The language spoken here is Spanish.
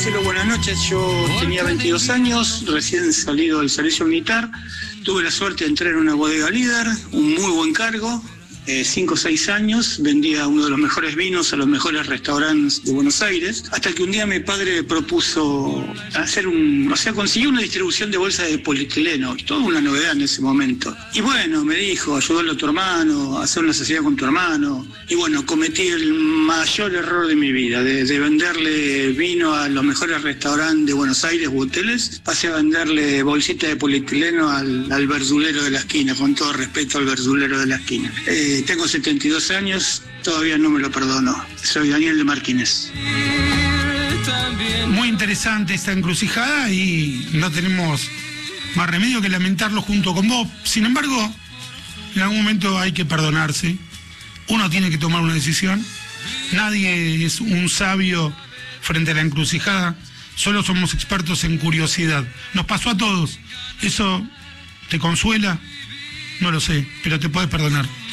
Marcelo, buenas noches. Yo tenía 22 años, recién salido del servicio militar. Tuve la suerte de entrar en una bodega líder, un muy buen cargo. 5 o 6 años, vendía uno de los mejores vinos a los mejores restaurantes de Buenos Aires, hasta que un día mi padre propuso consiguió una distribución de bolsas de polietileno, toda una novedad en ese momento. Y bueno, me dijo, ayúdalo a tu hermano, hacer una sociedad con tu hermano. Y bueno, cometí el mayor error de mi vida, de venderle vino a los mejores restaurantes de Buenos Aires u hoteles, pasé a venderle bolsitas de polietileno al verdulero de la esquina, con todo respeto al verdulero de la esquina. Tengo 72 años, todavía no me lo perdono. Soy Daniel de Marquines. Muy interesante esta encrucijada y no tenemos más remedio que lamentarlo junto con vos. Sin embargo, en algún momento hay que perdonarse. Uno tiene que tomar una decisión. Nadie es un sabio frente a la encrucijada. Solo somos expertos en curiosidad. Nos pasó a todos. ¿Eso te consuela? No lo sé, pero te puedes perdonar.